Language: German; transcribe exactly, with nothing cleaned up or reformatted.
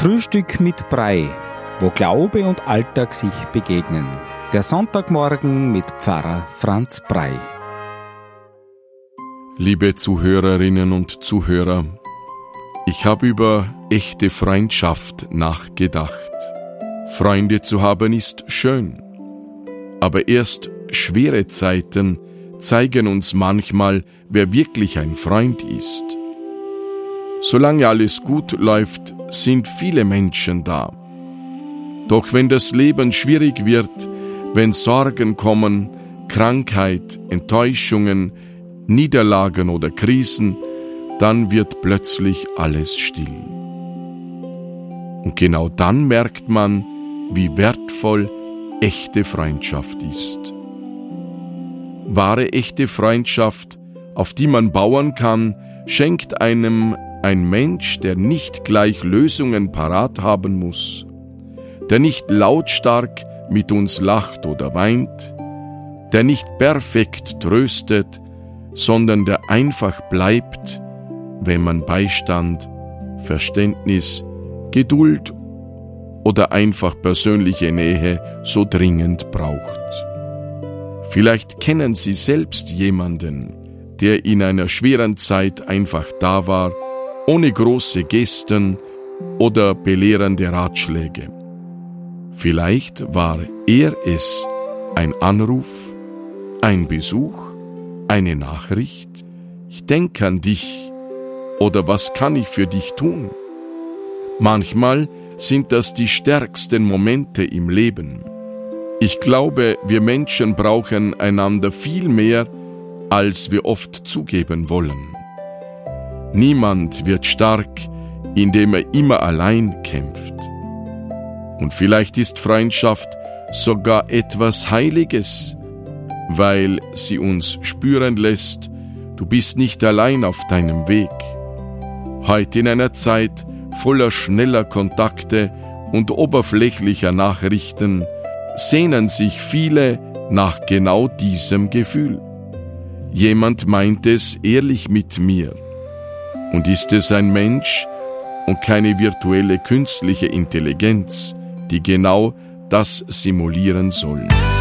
Frühstück mit Brei, wo Glaube und Alltag sich begegnen. Der Sonntagmorgen mit Pfarrer Franz Brei. Liebe Zuhörerinnen und Zuhörer, ich habe über echte Freundschaft nachgedacht. Freunde zu haben ist schön, aber erst schwere Zeiten zeigen uns manchmal, wer wirklich ein Freund ist. Solange alles gut läuft, sind viele Menschen da. Doch wenn das Leben schwierig wird, wenn Sorgen kommen, Krankheit, Enttäuschungen, Niederlagen oder Krisen, dann wird plötzlich alles still. Und genau dann merkt man, wie wertvoll echte Freundschaft ist. Wahre echte Freundschaft, auf die man bauen kann, schenkt einem ein Mensch, der nicht gleich Lösungen parat haben muss, der nicht lautstark mit uns lacht oder weint, der nicht perfekt tröstet, sondern der einfach bleibt, wenn man Beistand, Verständnis, Geduld oder einfach persönliche Nähe so dringend braucht. Vielleicht kennen Sie selbst jemanden, der in einer schweren Zeit einfach da war, ohne große Gesten oder belehrende Ratschläge. Vielleicht war er es, ein Anruf, ein Besuch, eine Nachricht. Ich denke an dich oder was kann ich für dich tun? Manchmal sind das die stärksten Momente im Leben. Ich glaube, wir Menschen brauchen einander viel mehr, als wir oft zugeben wollen. Niemand wird stark, indem er immer allein kämpft. Und vielleicht ist Freundschaft sogar etwas Heiliges, weil sie uns spüren lässt, du bist nicht allein auf deinem Weg. Heute in einer Zeit voller schneller Kontakte und oberflächlicher Nachrichten sehnen sich viele nach genau diesem Gefühl. Jemand meint es ehrlich mit mir. Und ist es ein Mensch und keine virtuelle künstliche Intelligenz, die genau das simulieren soll?